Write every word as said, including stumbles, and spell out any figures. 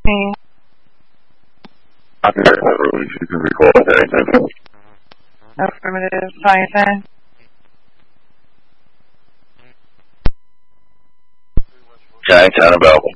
I'm here at release. You can recall at anything. Affirmative. Five. Giant Town about